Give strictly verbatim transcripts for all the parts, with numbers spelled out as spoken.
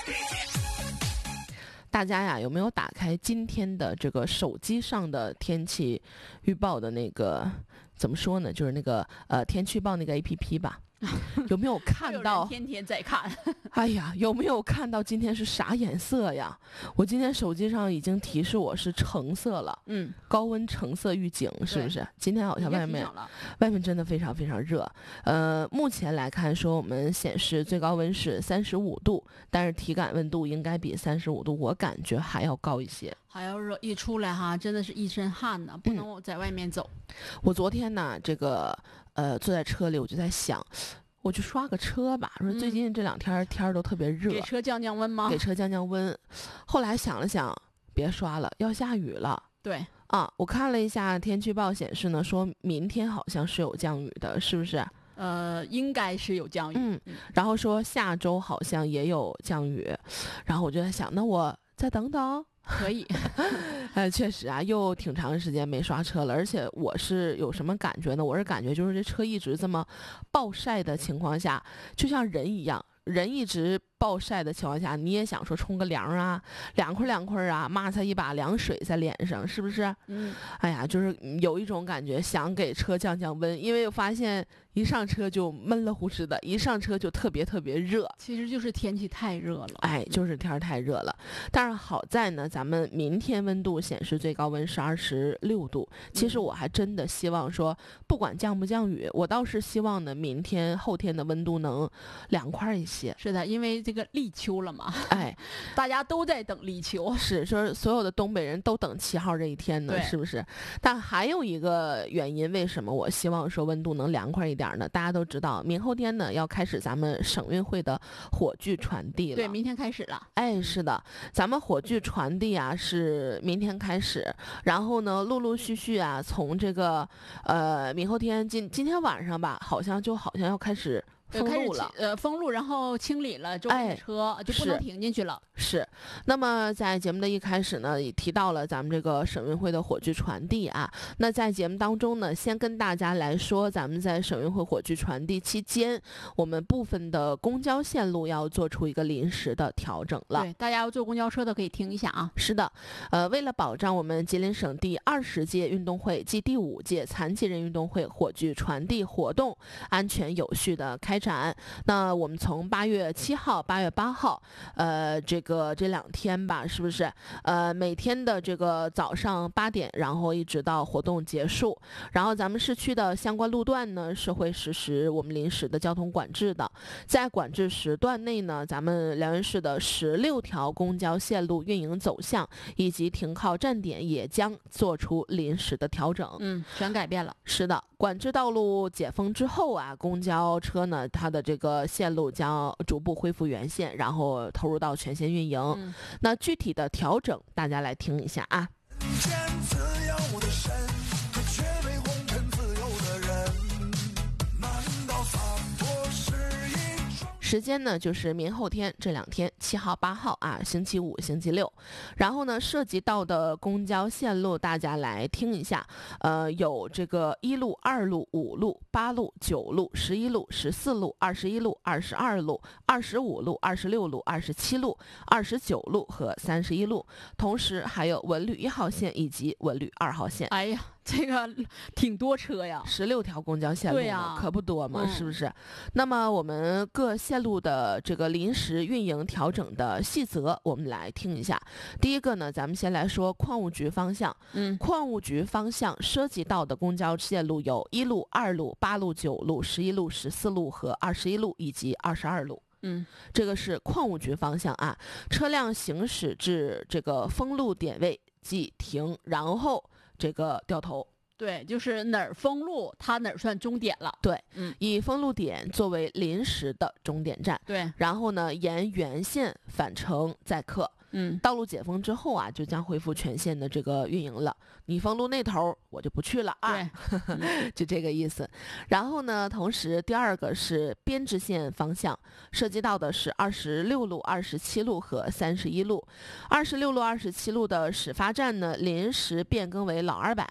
大家呀，有没有打开今天的这个手机上的天气预报的那个怎么说呢？就是那个呃天气预报那个 A P P 吧？有没有看到？ 天天在看。 哎呀，有没有看到今天是啥颜色呀？我今天手机上已经提示我是橙色了， 嗯， 高温橙色预警，是不是？今天好像外面了外面真的非常非常热。呃，目前来看说我们显示最高温是三十五度，但是体感温度应该比三十五度我感觉还要高一些。 还要热，一出来哈，真的是一身汗呢，不能在外面走。 嗯、我昨天呢，这个呃坐在车里，我就在想。我去刷个车吧，说最近这两天天儿都特别热、嗯， 给车降降温吗？ 给车降降温。后来想了想，别刷了，要下雨了。 对啊，我看了一下天气预报显示呢，说明天好像是有降雨的，是不是？ 呃，应该是有降雨。 嗯，然后说下周好像也有降雨，然后我就在想，那我再等等。 可以， 呃，确实啊，又挺长时间没刷车了，而且我是有什么感觉呢？我是感觉就是这车一直这么暴晒的情况下，就像人一样，人一直暴晒的情况下，你也想说冲个凉啊，凉快凉快啊，抹擦一把凉水在脸上，是不是？ 嗯， 哎呀，就是有一种感觉，想给车降降温，因为我发现一上车就闷了乎似的，一上车就特别特别热。 其实就是天气太热了， 哎，就是天太热了。但是好在呢，咱们明天温度显示最高温是二十六度。其实我还真的希望说，不管降不降雨，我倒是希望呢，明天后天的温度能凉快一些。 是的，因为这个立秋了嘛， 哎， 大家都在等立秋， 是说所有的东北人都等七号这一天呢，是不是？但还有一个原因，为什么我希望说温度能凉快一点呢？大家都知道，明后天呢要开始咱们省运会的火炬传递了。 对，明天开始了。 哎，是的，咱们火炬传递啊是明天开始，然后呢，陆陆续续啊，从这个呃明后天今今天晚上吧，好像就好像要开始。封路了， 呃，封路，然后清理了周边的车，哎、就不能停进去了。 是，那么在节目的一开始呢，也提到了咱们这个省运会的火炬传递啊。那在节目当中呢，先跟大家来说，咱们在省运会火炬传递期间，我们部分的公交线路要做出一个临时的调整了。 对，大家要坐公交车的可以听一下啊。 是的，呃，为了保障我们吉林省第二十届运动会暨第五届残疾人运动会火炬传递活动安全有序的开展，那我们从八月七号、八月八号，呃，这个这两天吧，是不是？呃，每天的这个早上八点，然后一直到活动结束，然后咱们市区的相关路段呢是会实施我们临时的交通管制的。在管制时段内呢，咱们辽源市的十六条公交线路运营走向以及停靠站点也将做出临时的调整。 嗯，全改变了。 是的，管制道路解封之后啊，公交车呢，它的这个线路将逐步恢复原线，然后投入到全线运营。 嗯、 那具体的调整，大家来听一下啊。时间呢就是明后天这两天，七号八号啊，星期五星期六。然后呢涉及到的公交线路大家来听一下，呃有这个一路、二路、五路、八路、九路、十一路、十四路、二十一路、二十二路、二十五路、二十六路、二十七路、二十九路和三十一路，同时还有文旅一号线以及文旅二号线。 哎呀，这个挺多车呀， 十六条公交线路嘛，可不多嘛、嗯，是不是？那么我们各线路的这个临时运营调整的细则，我们来听一下。第一个呢，咱们先来说矿务局方向。 嗯， 矿务局方向涉及到的公交线路有一路、二路、八路、九路、十一路、十四路和二十一路以及二十二路。 嗯， 这个是矿务局方向啊。车辆行驶至这个封路点位即停，然后这个掉头。 对，就是哪儿封路，它哪儿算终点了。 对， 嗯， 以封路点作为临时的终点站。 对，然后呢，沿原线返程载客。 嗯， 道路解封之后啊，就将恢复全线的这个运营了。你封路那头，我就不去了啊。 对， 就这个意思。然后呢，同时第二个是编制线方向，涉及到的是二十六路、二十七路和三十一路。二十六路、二十七路的始发站呢，临时变更为老二百。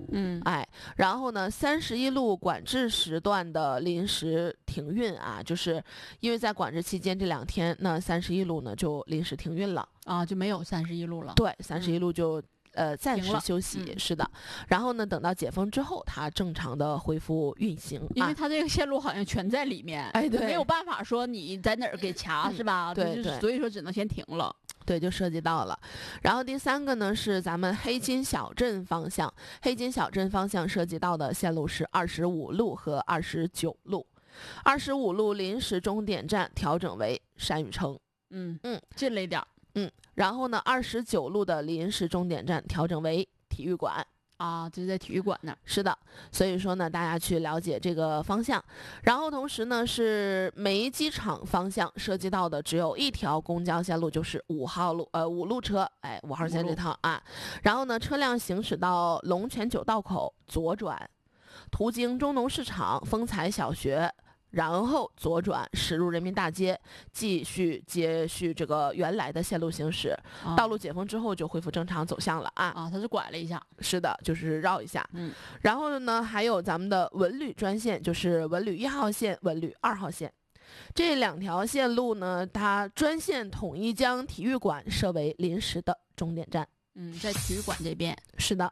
嗯， 哎，然后呢，三十一路管制时段的临时停运啊，就是因为在管制期间这两天，那三十一路呢就临时停运了啊，就没有三十一路了。 对，三十一路就。呃，暂时停了休息、 嗯是的，然后呢，等到解封之后，它正常的恢复运行，啊、 因为它这个线路好像全在里面， 哎对没有办法说你在哪儿给卡、 嗯是吧？ 对对就是所以说只能先停了。 对，就涉及到了。然后第三个呢是咱们黑金小镇方向，黑金小镇方向涉及到的线路是二十五路和二十九路，二十五路临时终点站调整为山雨城， 嗯嗯， 近了一点儿嗯，然后呢，二十九路的临时终点站调整为体育馆。 啊，就是在体育馆那儿。 是的，所以说呢，大家去了解这个方向，然后同时呢，是梅机场方向涉及到的只有一条公交线路，就是五号路，呃，五路车，哎，五号线这套啊。然后呢，车辆行驶到龙泉九道口左转，途经中农市场、丰财小学。然后左转驶入人民大街，继续接续这个原来的线路行驶。 啊、 道路解封之后就恢复正常走向了啊。 啊，它是拐了一下。 是的，就是绕一下。 嗯， 然后呢，还有咱们的文旅专线，就是文旅一号线、文旅二号线，这两条线路呢，它专线统一将体育馆设为临时的终点站。 嗯，在体育馆这边。 是的。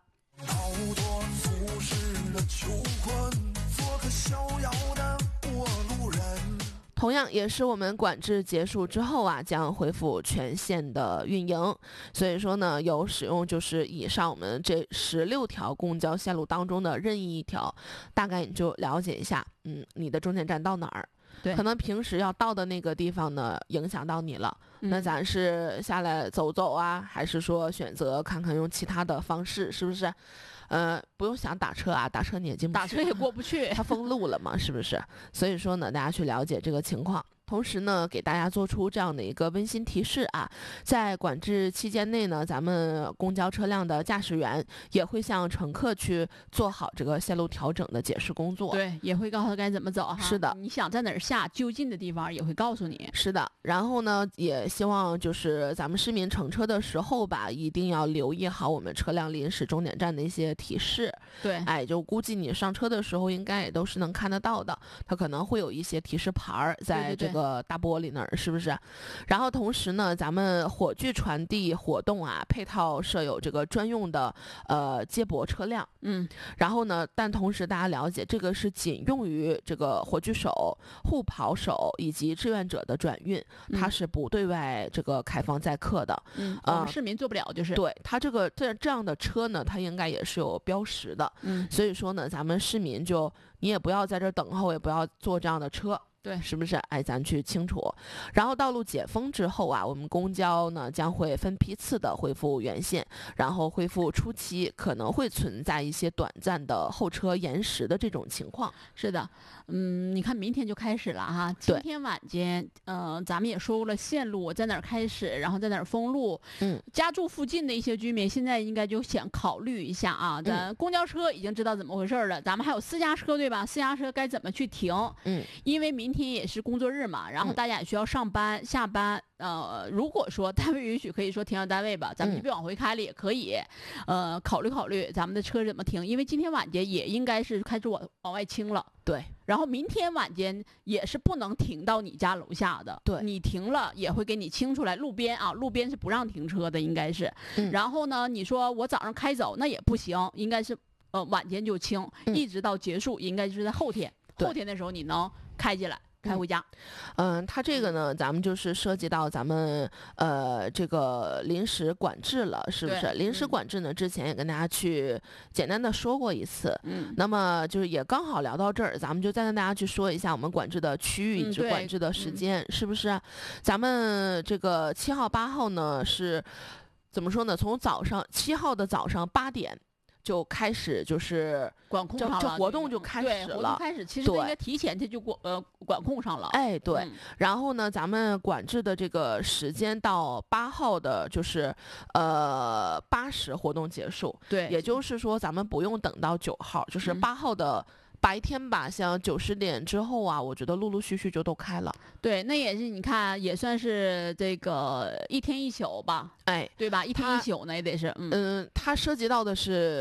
同样也是我们管制结束之后啊，将恢复全线的运营。所以说呢，有使用就是以上我们这十六条公交线路当中的任意一条，大概你就了解一下，嗯，你的终点站到哪儿。 对， 可能平时要到的那个地方呢，影响到你了。 嗯、 那咱是下来走走啊，还是说选择看看用其他的方式，是不是？呃，不用想打车啊，打车你也进不去， 打车也过不去， 它封路了嘛，是不是？所以说呢，大家去了解这个情况。同时呢，给大家做出这样的一个温馨提示啊，在管制期间内呢，咱们公交车辆的驾驶员也会向乘客去做好这个线路调整的解释工作。 对，也会告诉他该怎么走哈。 是的， 你想在哪儿下，就近的地方也会告诉你。 是的，然后呢，也希望就是咱们市民乘车的时候吧，一定要留意好我们车辆临时终点站的一些提示。 对， 哎，就估计你上车的时候应该也都是能看得到的，它可能会有一些提示牌儿在这个。这个大玻璃那儿是不是？然后同时呢，咱们火炬传递活动啊，配套设有这个专用的呃接驳车辆。 嗯， 然后呢，但同时大家了解，这个是仅用于这个火炬手、护跑手以及志愿者的转运， 嗯、 它是不对外这个开放载客的。 嗯， 呃、 我们市民做不了，就是对它这个这这样的车呢，它应该也是有标识的。 嗯， 所以说呢，咱们市民就你也不要在这等候，也不要坐这样的车。 对， 是不是？哎，咱去清楚。然后道路解封之后啊，我们公交呢将会分批次的恢复原线，然后恢复初期可能会存在一些短暂的候车延时的这种情况。 是的，嗯，你看明天就开始了哈，今天晚间，呃，咱们也说过了线路在哪儿开始，然后在哪儿封路。 嗯， 家住附近的一些居民现在应该就想考虑一下啊，咱公交车已经知道怎么回事了，咱们还有私家车对吧？私家车该怎么去停？ 嗯， 因为明天也是工作日嘛，然后大家也需要上班、嗯、下班。呃，如果说单位允许，可以说停到单位吧，咱们就别往回开了，也可以。嗯、呃，考虑考虑咱们的车怎么停，因为今天晚间也应该是开始往往外清了。 对， 然后明天晚间也是不能停到你家楼下的。 对， 你停了也会给你清出来。路边啊，路边是不让停车的，应该是。 嗯、 然后呢，你说我早上开走那也不行，应该是呃晚间就清， 嗯、 一直到结束，应该就是在后天。后天的时候你能开进来。开回家， 嗯，它这个呢，咱们就是涉及到咱们呃这个临时管制了，是不是？临时管制呢，之前也跟大家去简单的说过一次， 嗯， 那么就是也刚好聊到这儿，咱们就再跟大家去说一下我们管制的区域以及管制的时间， 嗯、 是不是？咱们这个七号、八号呢是怎么说呢？从早上七号的早上八点。就开始就是管控上了， 这活动就开始了。 活动开始，其实应该提前它就管呃管控上了。 哎，对。 嗯、 然后呢，咱们管制的这个时间到八号的，就是呃八时活动结束。 对， 也就是说，咱们不用等到九号，就是八号的。嗯白天吧，像九十点之后啊，我觉得陆陆续续就都开了。 对，那也是你看，也算是这个一天一宿吧， 哎， 对吧？一天一宿呢，也得是， 嗯，嗯它涉及到的是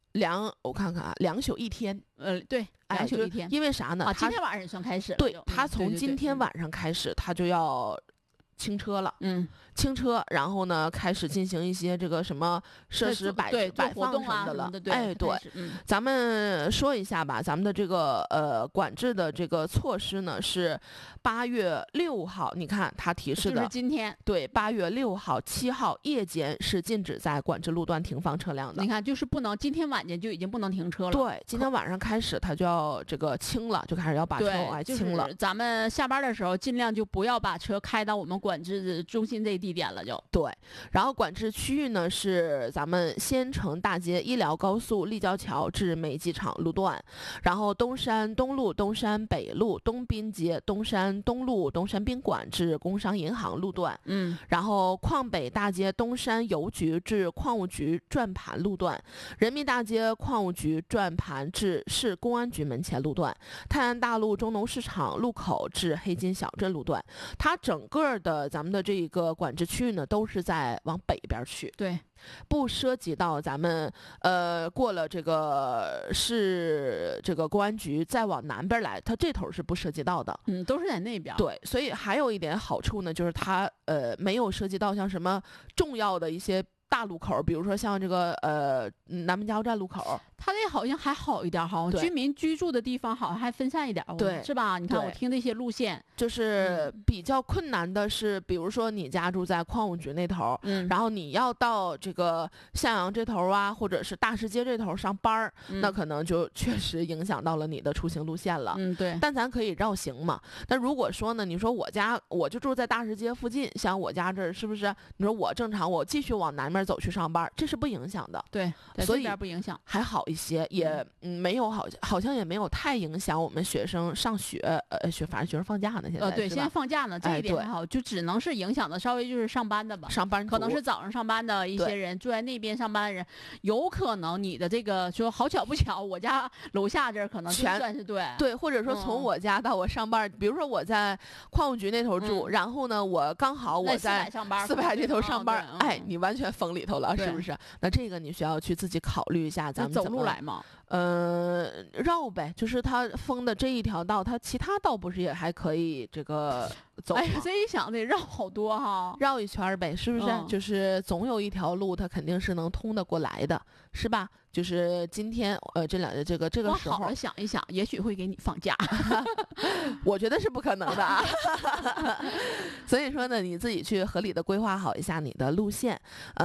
两我看看啊，两宿一天。 呃，对， 哎， 两宿一天。 因为啥呢？ 啊， 他今天晚上算开始了。 对， 嗯他从对对对嗯今天晚上开始，他就要清车了。 嗯， 清车，然后呢，开始进行一些这个什么设施摆对摆放做活动啊什么的了。 的，对， 哎，对开，始嗯咱们说一下吧，咱们的这个呃管制的这个措施呢是八月六号，你看他提示的， 就是今天。 对，八月六号、七号夜间是禁止在管制路段停放车辆的你。看，就是不能今天晚间就已经不能停车了。 对，今天晚上开始他就要这个清了，就开始要把车往外对，就清了。 是咱们下班的时候，尽量就不要把车开到我们管制中心这地点了就。 对，然后管制区域呢是咱们仙城大街医疗高速立交桥至美机场路段，然后东山东路、东山北路、东滨街、东山东路、东山宾馆至工商银行路段， 嗯， 然后矿北大街东山邮局至矿务局转盘路段，人民大街矿务局转盘至市公安局门前路段，泰安大路中农市场路口至黑金小镇路段。它整个的咱们的这个管制区域呢，都是在往北边去， 对， 不涉及到咱们呃过了这个市这个公安局再往南边来，它这头是不涉及到的。 嗯，都是在那边。 对，所以还有一点好处呢，就是它呃没有涉及到像什么重要的一些大路口，比如说像这个呃南门加油站路口。 它这好像还好一点哈， 对居民居住的地方好像还分散一点， 对是吧？你看对我听那些路线， 就是比较困难的是，比如说你家住在矿务局那头， 嗯， 然后你要到这个向阳这头啊，或者是大石街这头上班儿， 嗯那可能就确实影响到了你的出行路线了。 嗯，对， 但咱可以绕行嘛。但如果说呢，你说我家我就住在大石街附近，像我家这儿是不是？你说我正常我继续往南面走去上班，这是不影响的， 对，在这所以边不影响。 还好一些，也嗯没有好好像也没有太影响我们学生上学，呃学反正学生放假呢，现在呃，对，现在是吧？ 放假呢，这哎对一点还好，就只能是影响的稍微就是上班的吧。 上班族可能是早上上班的一些对人住在那边上班的人，有可能你的这个说好巧不巧，我家楼下这儿可能就全算是对对，或者说从嗯我家到我上班，比如说我在矿务局那头住， 嗯然后呢，我刚好我在四百在上班， 四百这头上班， 嗯哎，你完全封里头了，是对不是？那这个你需要去自己考虑一下，咱那走们怎么路来嘛。 呃，绕呗，就是它封的这一条道，它其他道不是也还可以这个走吗？ 哎呀，这一想得绕好多哈。 绕一圈儿呗，是不是？ 嗯就是总有一条路，它肯定是能通得过来的，是吧？就是今天呃这两这个这个时候我好好，想一想，也许会给你放假。 我觉得是不可能的啊。所以说呢，你自己去合理的规划好一下你的路线，呃。